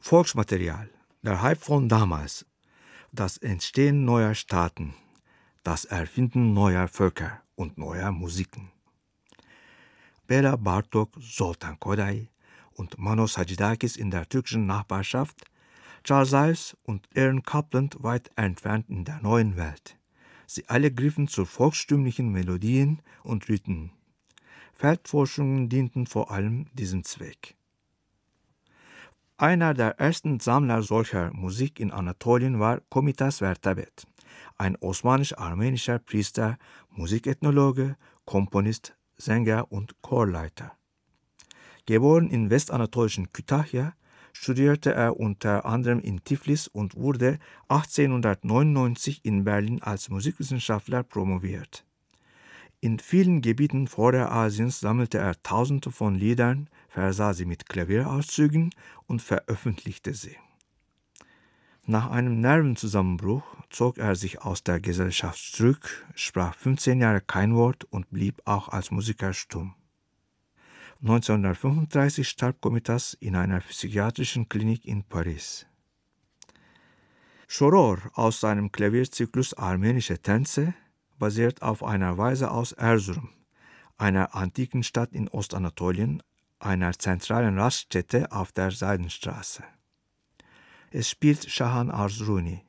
Volksmaterial, der Hype von damals, das Entstehen neuer Staaten, das Erfinden neuer Völker und neuer Musiken. Bela Bartok, Zoltan Kodály und Manos Hadzidakis in der türkischen Nachbarschaft, Charles Ives und Aaron Copland weit entfernt in der neuen Welt. Sie alle griffen zu volkstümlichen Melodien und Rhythmen. Feldforschungen dienten vor allem diesem Zweck. Einer der ersten Sammler solcher Musik in Anatolien war Komitas Vertabet, ein osmanisch-armenischer Priester, Musikethnologe, Komponist, Sänger und Chorleiter. Geboren in westanatolischen Kütahya, studierte er unter anderem in Tiflis und wurde 1899 in Berlin als Musikwissenschaftler promoviert. In vielen Gebieten Vorderasiens sammelte er Tausende von Liedern, versah sie mit Klavierauszügen und veröffentlichte sie. Nach einem Nervenzusammenbruch zog er sich aus der Gesellschaft zurück, sprach 15 Jahre kein Wort und blieb auch als Musiker stumm. 1935 starb Komitas in einer psychiatrischen Klinik in Paris. Şoror aus seinem Klavierzyklus Armenische Tänze basiert auf einer Weise aus Erzurum, einer antiken Stadt in Ostanatolien, einer zentralen Raststätte auf der Seidenstraße. Es spielt Şahan Arzruni,